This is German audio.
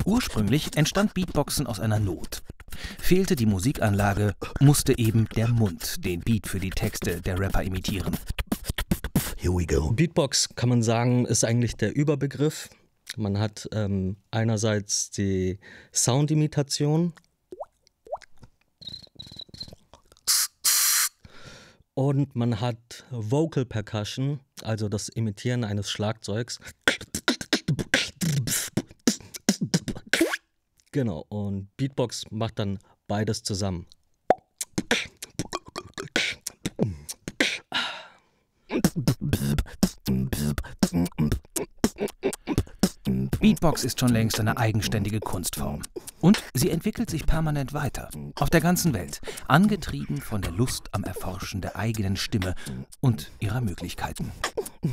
Ursprünglich entstand Beatboxen aus einer Not. Fehlte die Musikanlage, musste eben der Mund den Beat für die Texte der Rapper imitieren. Here we go. Beatbox, kann man sagen, ist eigentlich der Überbegriff. Man hat einerseits die Soundimitation und man hat Vocal Percussion, also das Imitieren eines Schlagzeugs. Genau, und Beatbox macht dann beides zusammen. Beatbox ist schon längst eine eigenständige Kunstform. Und sie entwickelt sich permanent weiter. Auf der ganzen Welt. Angetrieben von der Lust am Erforschen der eigenen Stimme und ihrer Möglichkeiten.